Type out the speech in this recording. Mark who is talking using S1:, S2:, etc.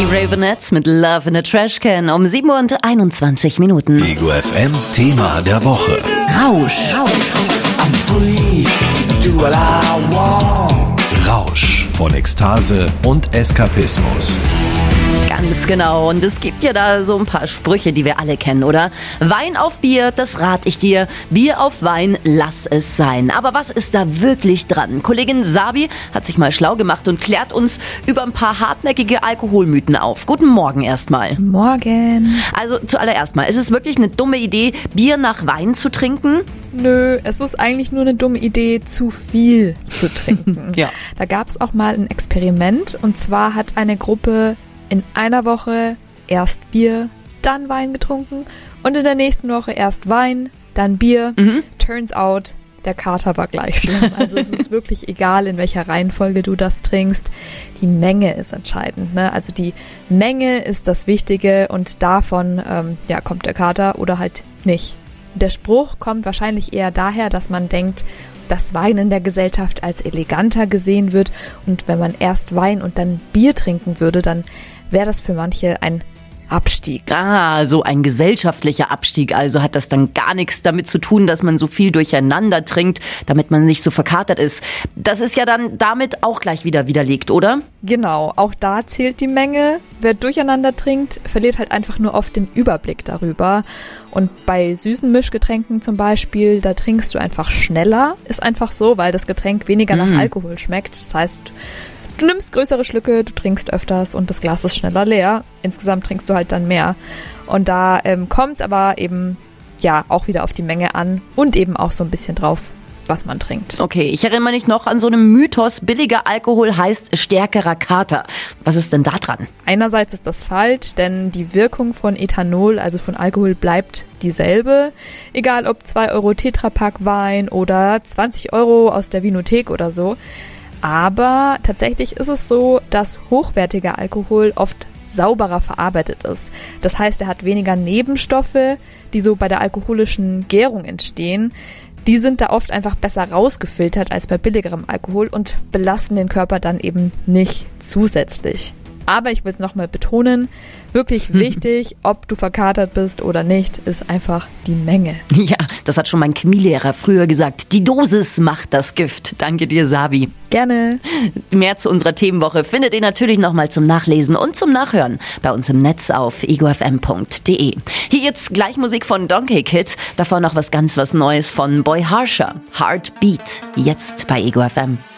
S1: Ravenettes mit Love in a Trash Can um 7:21.
S2: Ego FM Thema der Woche.
S1: Rausch.
S2: Rausch von Ekstase und Eskapismus.
S1: Ganz genau. Und es gibt ja da so ein paar Sprüche, die wir alle kennen, oder? Wein auf Bier, das rate ich dir. Bier auf Wein, lass es sein. Aber was ist da wirklich dran? Kollegin Sabi hat sich mal schlau gemacht und klärt uns über ein paar hartnäckige Alkoholmythen auf. Guten Morgen erstmal.
S3: Morgen.
S1: Also zuallererst mal, ist es wirklich eine dumme Idee, Bier nach Wein zu trinken?
S3: Nö, es ist eigentlich nur eine dumme Idee, zu viel zu trinken.
S1: Ja.
S3: Da gab es auch mal ein Experiment, und zwar hat eine Gruppe in einer Woche erst Bier, dann Wein getrunken und in der nächsten Woche erst Wein, dann Bier. Turns out, der Kater war gleich schlimm. Also es ist wirklich egal, in welcher Reihenfolge du das trinkst. Die Menge ist entscheidend, ne? Also die Menge ist das Wichtige, und davon kommt der Kater oder halt nicht. Der Spruch kommt wahrscheinlich eher daher, dass man denkt, dass Wein in der Gesellschaft als eleganter gesehen wird, und wenn man erst Wein und dann Bier trinken würde, dann wäre das für manche ein Abstieg.
S1: So ein gesellschaftlicher Abstieg. Also hat das dann gar nichts damit zu tun, dass man so viel durcheinander trinkt, damit man nicht so verkatert ist. Das ist ja dann damit auch gleich wieder widerlegt, oder?
S3: Genau, auch da zählt die Menge. Wer durcheinander trinkt, verliert halt einfach nur oft den Überblick darüber. Und bei süßen Mischgetränken zum Beispiel, da trinkst du einfach schneller. Ist einfach so, weil das Getränk weniger nach Alkohol schmeckt. Das heißt, du nimmst größere Schlücke, du trinkst öfters und das Glas ist schneller leer. Insgesamt trinkst du halt dann mehr. Und da kommt es aber eben auch wieder auf die Menge an und eben auch so ein bisschen drauf, was man trinkt.
S1: Okay, ich erinnere mich noch an so einen Mythos, billiger Alkohol heißt stärkerer Kater. Was ist denn da dran?
S3: Einerseits ist das falsch, denn die Wirkung von Ethanol, also von Alkohol, bleibt dieselbe. Egal ob 2 Euro Tetrapack Wein oder 20 Euro aus der Winothek oder so. Aber tatsächlich ist es so, dass hochwertiger Alkohol oft sauberer verarbeitet ist. Das heißt, er hat weniger Nebenstoffe, die so bei der alkoholischen Gärung entstehen. Die sind da oft einfach besser rausgefiltert als bei billigerem Alkohol und belasten den Körper dann eben nicht zusätzlich. Aber ich will es nochmal betonen, wirklich wichtig, ob du verkatert bist oder nicht, ist einfach die Menge.
S1: Ja, das hat schon mein Chemielehrer früher gesagt. Die Dosis macht das Gift. Danke dir, Sabi.
S3: Gerne.
S1: Mehr zu unserer Themenwoche findet ihr natürlich nochmal zum Nachlesen und zum Nachhören bei uns im Netz auf egofm.de. Hier jetzt gleich Musik von Donkey Kid, davor noch was Neues von Boy Harsher. Heartbeat, jetzt bei Ego FM.